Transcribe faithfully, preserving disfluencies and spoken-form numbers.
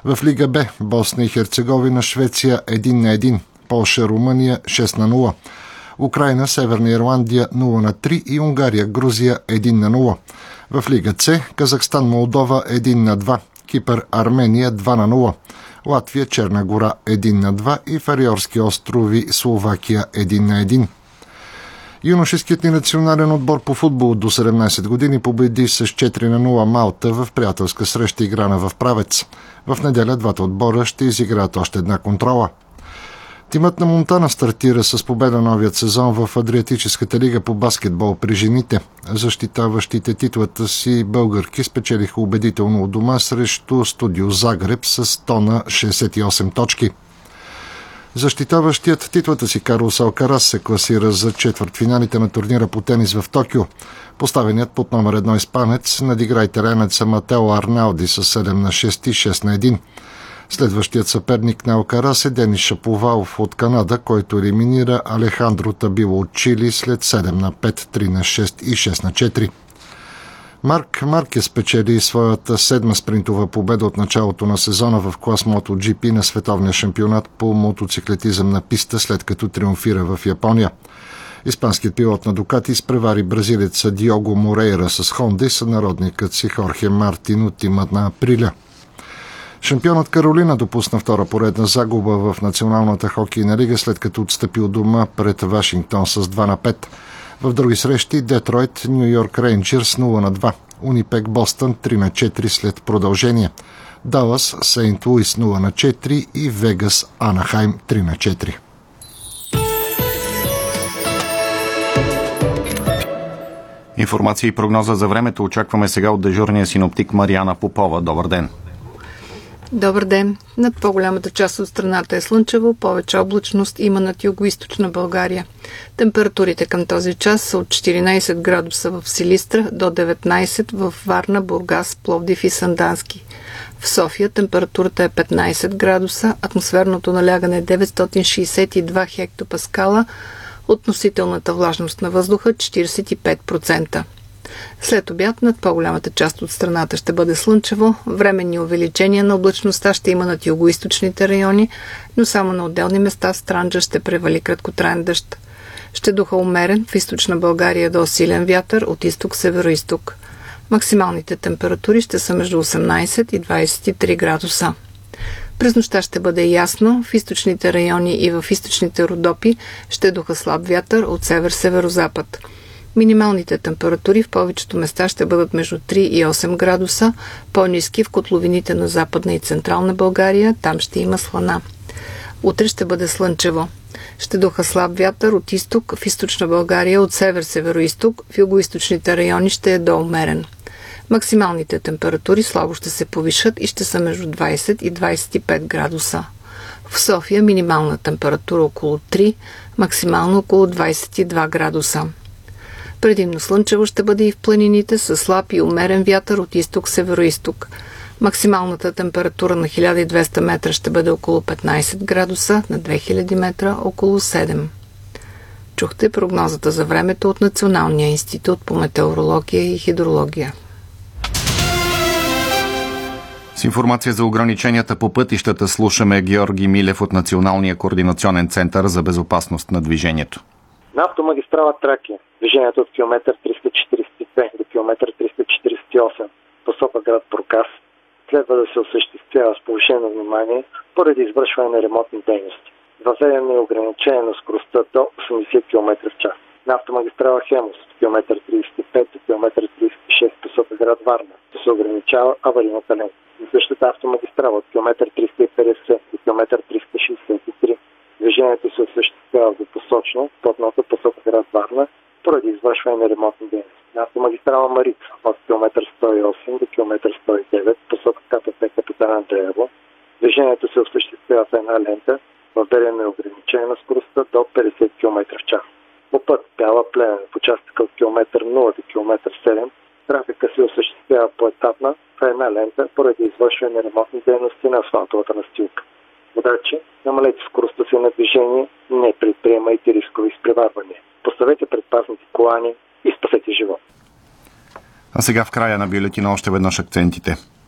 В Лига Б Босна и Херцеговина, Швеция един на един, Полша, Румъния шест на нула, Украйна, Северна Ирландия нула на три и Унгария, Грузия един на нула. В Лига С Казахстан, Молдова един на два, Кипър, Армения два на нула, Латвия, Черна гора един на два и Фариорски острови, Словакия един на един. Юношеският ни национален отбор по футбол до седемнайсет години победи с четири на нула Малта в приятелска среща, играна в Правец. В неделя двата отбора ще изиграят още една контрола. Тимът на Монтана стартира с победа новият сезон в Адриатическата лига по баскетбол при жените. Защитаващите титлата си българки спечелиха убедително от дома срещу Студио Загреб с сто на шейсет и осем точки. Защитаващият титлата си Карлос Алкарас се класира за четвъртфиналите на турнира по тенис в Токио. Поставеният под номер едно испанец надигра италианеца Матео Арналди с седем на шест и шест на един. Следващият съперник на Алкарас е Денис Шаповалов от Канада, който елиминира Алехандро Табило от Чили след седем на пет, три на шест и шест на четири. Марк Маркес спечели своята седма спринтова победа от началото на сезона в клас MotoGP на световния шампионат по мотоциклетизъм на писта, след като триумфира в Япония. Испанският пилот на Дукати изпревари бразилеца Диого Морейра с Хонда и сънародникът си Хорхе Мартин от тимът на Априля. Шампионът Каролина допусна втора поредна загуба в Националната хокейна лига, след като отстъпи от дома пред Вашингтон с два на пет. В други срещи Детройт, Ню Йорк Рейнджърс нула на два, Унипек Бостън три на четири след продължение, Далас Сейнт Луис нула на четири и Вегас Анахайм три на четири. Информация и прогноза за времето очакваме сега от дежурния синоптик Мариана Попова. Добър ден! Добър ден! Над по-голямата част от страната е слънчево, повече облачност има над югоизточна България. Температурите към този час са от четиринайсет градуса в Силистра до деветнайсет в Варна, Бургас, Пловдив и Сандански. В София температурата е петнайсет градуса, атмосферното налягане е деветстотин шейсет и два хектопаскала, относителната влажност на въздуха четирийсет и пет процента. След обяд над по-голямата част от страната ще бъде слънчево, временни увеличения на облачността ще има над югоизточните райони, но само на отделни места в Странджа ще превали краткотраен дъжд. Ще духа умерен, в източна България до силен вятър от изток-североизток. Максималните температури ще са между осемнайсет и двайсет и три градуса. През нощта ще бъде ясно, в източните райони и в източните Родопи ще духа слаб вятър от север-северозапад. Минималните температури в повечето места ще бъдат между три и осем градуса, по-ниски в котловините на Западна и Централна България, там ще има слана. Утре ще бъде слънчево. Ще духа слаб вятър от изток, в източна България от север-североизток, в югоизточните райони ще е доумерен. Максималните температури слабо ще се повишат и ще са между двайсет и двайсет и пет градуса. В София минимална температура около три, максимално около двайсет и два градуса. Предимно слънчево ще бъде и в планините с слаб и умерен вятър от изток-североизток. Максималната температура на хиляда и двеста метра ще бъде около петнайсет градуса, на две хиляди метра около седем. Чухте прогнозата за времето от Националния институт по метеорология и хидрология. С информация за ограниченията по пътищата слушаме Георги Милев от Националния координационен център за безопасност на движението. На автомагистрала Тракия движението от километър триста четирийсет и две до километър триста четирийсет и осем посока град Бургас следва да се осъществява с повишено внимание поради извършване на ремонтни дейности. Въведено е ограничение на скоростта до осемдесет километра в час. На автомагистрала Хемус от километър трийсет и пет до километър трийсет и шест посока град Варна да се ограничава аварийната лента. На същата автомагистрала от километър триста и петдесет до километър триста шейсет и три движението се осъществява двупосочно плътната посока град Варна поради извършване на ремонтни дейности. На автомагистрала Марица от километър сто и осем до километър сто и девет посока КПП Капитан Андреево движението се осъществява в една лента, въведено е ограничение на скоростта до петдесет километра в час. По път Бяла Плевен в участъка от километър нула до километър седем трафика се осъществява поетапна в една лента поради извършване на ремонтни дейности на асфалтовата настилка. Водачи, намалете скоростта си на движение, не предприемайте рискови изпреварвания. Поставете предпазните колани и спасете живот. А сега в края на бюлетина още веднъж акцентите.